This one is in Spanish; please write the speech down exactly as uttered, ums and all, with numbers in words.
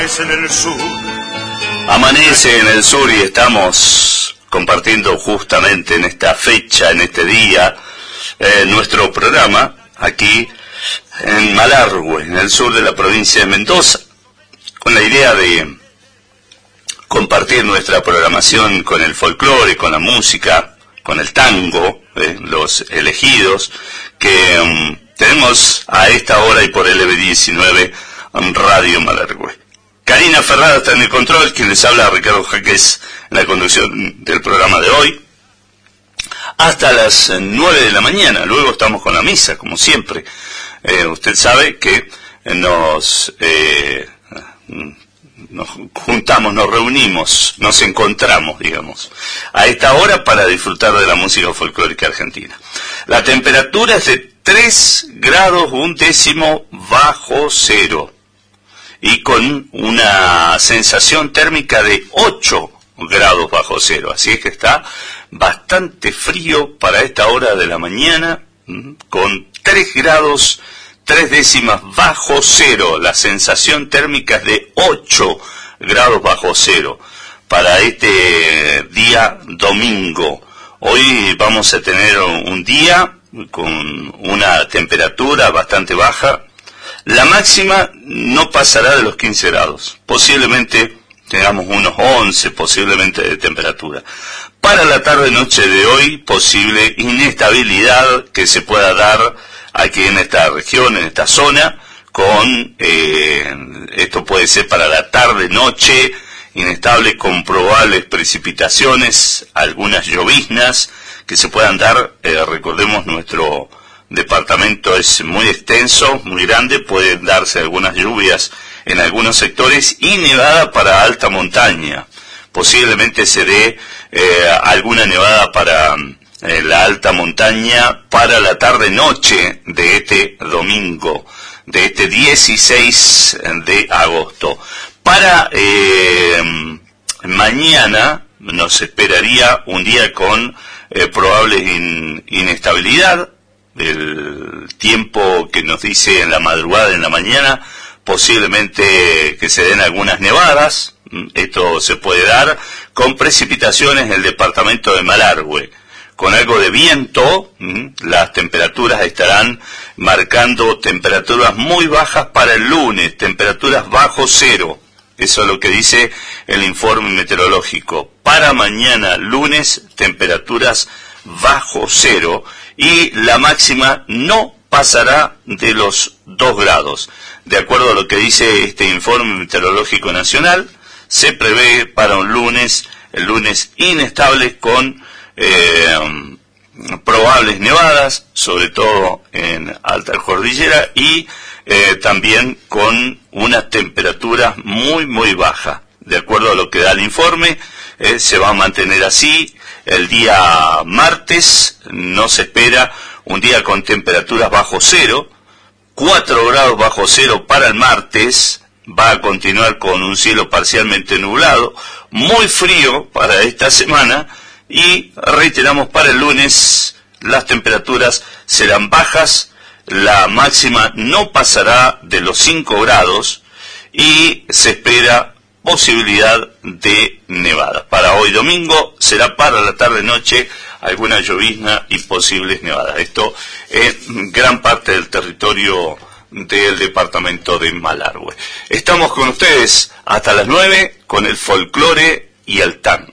En el sur. Amanece en el sur y estamos compartiendo justamente en esta fecha, en este día, eh, nuestro programa aquí en Malargüe, en el sur de la provincia de Mendoza, con la idea de compartir nuestra programación con el folclore, con la música, con el tango, eh, los elegidos que um, tenemos a esta hora y por el L B diecinueve en Radio Malargüe. Karina Ferrada está en el control, quien les habla, Ricardo Jaques, en la conducción del programa de hoy, hasta las nueve de la mañana. Luego estamos con la misa, como siempre. Eh, usted sabe que nos, eh, nos juntamos, nos reunimos, nos encontramos, digamos, a esta hora para disfrutar de la música folclórica argentina. La temperatura es de tres grados un décimo bajo cero. Y con una sensación térmica de ocho grados bajo cero. Así es que está bastante frío para esta hora de la mañana, con tres grados, tres décimas bajo cero. La sensación térmica es de ocho grados bajo cero para este día domingo. Hoy vamos a tener un día con una temperatura bastante baja. La máxima no pasará de los quince grados, posiblemente tengamos unos once, posiblemente de temperatura. Para la tarde-noche de hoy, posible inestabilidad que se pueda dar aquí en esta región, en esta zona, con, eh, esto puede ser para la tarde-noche, inestable con probables precipitaciones, algunas lloviznas que se puedan dar, eh, recordemos nuestro departamento es muy extenso, muy grande, pueden darse algunas lluvias en algunos sectores y nevada para alta montaña. Posiblemente se dé eh, alguna nevada para eh, la alta montaña para la tarde-noche de este domingo, de este dieciséis de agosto. Para eh, mañana nos esperaría un día con eh, probable in, inestabilidad. El tiempo que nos dice en la madrugada, en la mañana, posiblemente que se den algunas nevadas. Esto se puede dar con precipitaciones en el departamento de Malargüe. Con algo de viento, las temperaturas estarán marcando temperaturas muy bajas para el lunes, temperaturas bajo cero. Eso es lo que dice el informe meteorológico. Para mañana, lunes, temperaturas bajo cero. Y la máxima no pasará de los dos grados. De acuerdo a lo que dice este informe meteorológico nacional, se prevé para un lunes, el lunes inestable con eh, probables nevadas, sobre todo en alta cordillera, y eh, también con una temperatura muy, muy baja. De acuerdo a lo que da el informe, eh, se va a mantener así. El día martes no se espera un día con temperaturas bajo cero, cuatro grados bajo cero para el martes, va a continuar con un cielo parcialmente nublado, muy frío para esta semana, y reiteramos para el lunes las temperaturas serán bajas, la máxima no pasará de los cinco grados y se espera posibilidad de nevada. Para hoy domingo será para la tarde-noche alguna llovizna y posibles nevadas. Esto es gran parte del territorio del departamento de Malargüe. Estamos con ustedes hasta las nueve con el folclore y el tango.